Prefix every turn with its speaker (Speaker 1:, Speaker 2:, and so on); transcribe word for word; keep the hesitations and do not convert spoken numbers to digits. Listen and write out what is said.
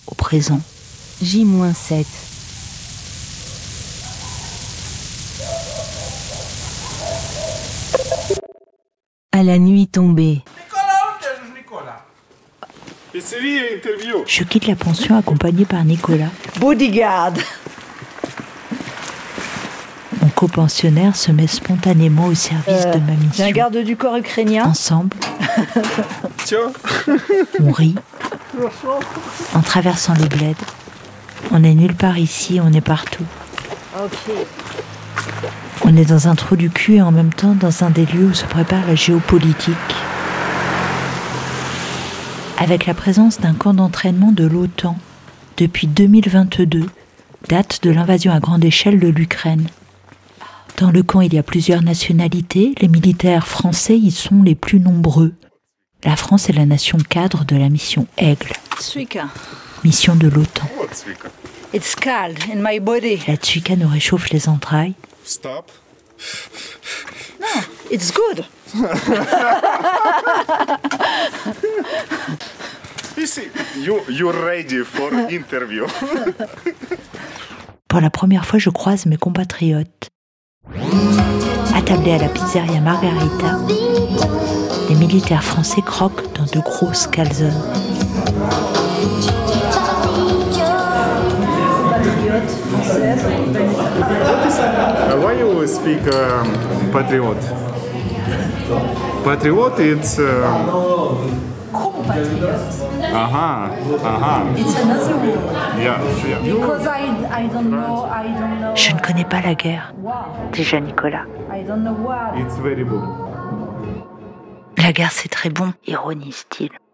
Speaker 1: au présent. J sept. À la nuit tombée. Je quitte la pension accompagné par Nicolas.
Speaker 2: Bodyguard.
Speaker 1: Mon copensionnaire se met spontanément au service
Speaker 2: euh,
Speaker 1: de ma mission.
Speaker 2: J'ai un garde du corps ukrainien.
Speaker 1: Ensemble, on rit. En traversant le bled. On n'est nulle part ici, on est partout.
Speaker 2: Ok.
Speaker 1: On est dans un trou du cul et en même temps dans un des lieux où se prépare la géopolitique. Avec la présence d'un camp d'entraînement de l'OTAN depuis deux mille vingt-deux, date de l'invasion à grande échelle de l'Ukraine. Dans le camp, il y a plusieurs nationalités. Les militaires français y sont les plus nombreux. La France est la nation cadre de la mission Aigle.
Speaker 2: Tswika.
Speaker 1: Mission de l'OTAN.
Speaker 2: It's cold in my body.
Speaker 1: La Tswika nous réchauffe les entrailles.
Speaker 3: Stop.
Speaker 2: No, it's good.
Speaker 3: You, you're ready for interview.
Speaker 1: Pour la première fois, je croise mes compatriotes. Attablés à la pizzeria Margarita, les militaires français croquent dans de grosses calzones.
Speaker 2: Compatriote française.
Speaker 3: Why you speak uh, patriot? Patriot, it's. Uh... Aha, aha.
Speaker 2: It's another word.
Speaker 3: Yeah, yeah.
Speaker 2: Because I, I don't know, I don't know.
Speaker 1: Je ne connais pas la guerre.
Speaker 2: Wow.
Speaker 1: Déjà Nicolas.
Speaker 2: I don't know what.
Speaker 3: It's very good.
Speaker 1: La guerre, c'est très bon, ironise-t-il.